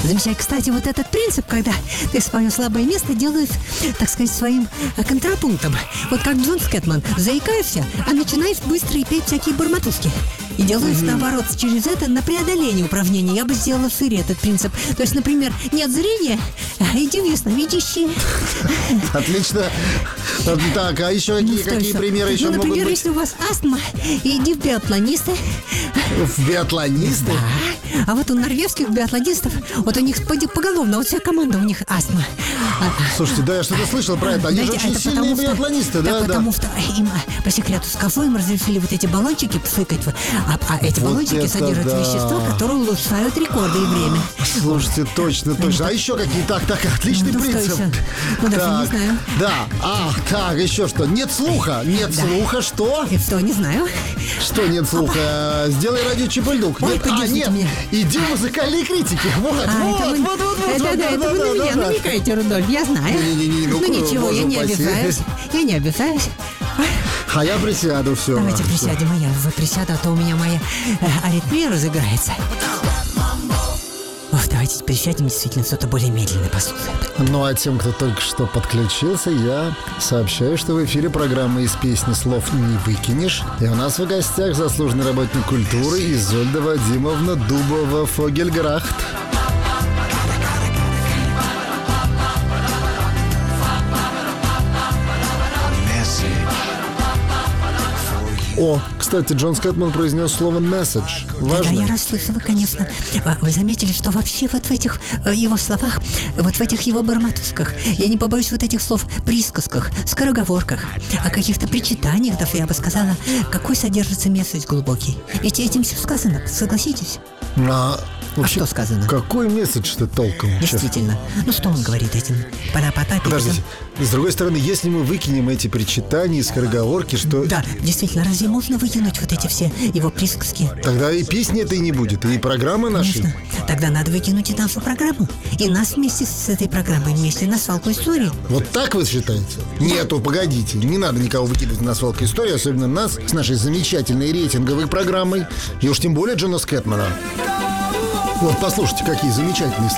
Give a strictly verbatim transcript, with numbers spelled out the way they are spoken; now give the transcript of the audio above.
Замечай, кстати, вот этот принцип, когда ты свое слабое место делаешь, так сказать, своим э, контрапунктом. Вот как Джон Скэтман. Заикаешься, а начинаешь быстро и петь всякие бормотушки. И делаешь, mm-hmm. наоборот, через это на преодоление упражнений. Я бы сделала шире этот принцип. То есть, например, нет зрения, иди в ясновидящие. Отлично. Так, а еще какие, ну, какие примеры еще ну, могут например, быть? если у вас астма, иди в биатлонисты. В биатлонисты? Да. А вот у норвежских биатлонистов, вот у них поголовно, вот вся команда у них астма. Слушайте, да, я что-то слышал про это. Они Знаете, же очень это сильные потому, биатлонисты, что, да? Да, да. потому что им по секрету скафу им разрешили вот эти баллончики пшикать. А, а эти вот баллончики содержат да. вещества, которые улучшают рекорды и время. Слушайте, точно, точно. А еще какие? Так, так, отличный ну, принцип. Ну, даже так, не знаю. Да, а, так, еще что? Нет слуха. Нет да. слуха, что? И что, не знаю. Что нет слуха? Сделай радио Чипальдук. Ой, нет, а, нет, меня. иди в музыкальные критики. Вот, а, вот, это вот, вы, вот, вот, это, вот, да, вот, это да, вы да, на меня да, намекаете, Рудольф, я знаю. Не-не-не, ну, ну ничего, я не обижаюсь. Я не обижаюсь. А я присяду, все. Давайте присядем, а я вы присяду, а то у меня моя э, аритмия разыграется. Ох, давайте присядем, действительно, что-то более медленное послушаем. Ну, а тем, кто только что подключился, я сообщаю, что в эфире программа «Из песни слов не выкинешь». И у нас в гостях заслуженный работник культуры Изольда Вадимовна Дубова-Фогельграхт. О, кстати, Джон Скэтман произнес слово «месседж». Важно. Да, я расслышала, конечно. Вы заметили, что вообще вот в этих его словах, вот в этих его бормотушках, я не побоюсь вот этих слов, присказках, скороговорках, о каких-то причитаниях, даже я бы сказала, какой содержится месседж глубокий. Ведь этим все сказано, согласитесь? А, вообще, а что сказано? Какой месседж-то толком? Действительно. Честно? Ну что он говорит этим? Пора-потапить. Подождите. С другой стороны, если мы выкинем эти причитания и скороговорки, что... Да, действительно, разве можно выкинуть вот эти все его присказки? Тогда и песни этой не будет, и программы нашей. Конечно. Тогда надо выкинуть и нашу программу. И нас вместе с этой программой, вместе на свалку истории. Вот так вы считаете? Нету, погодите. Не надо никого выкидывать на свалку истории, особенно нас с нашей замечательной рейтинговой программой. И уж тем более Джона Скэтмана. Вот послушайте, какие замечательные